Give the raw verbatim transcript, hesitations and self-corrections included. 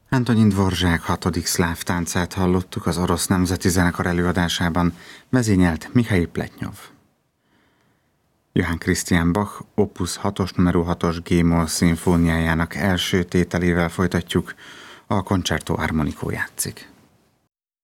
Antonin Dvorzsák hatodik szláv táncát hallottuk az Orosz Nemzeti Zenekar előadásában, vezényelt Mihail Pletnyov. Johann Christian Bach Opus hatos numero hatos G-moll szimfóniájának első tételével folytatjuk, a Concerto Armonico játszik.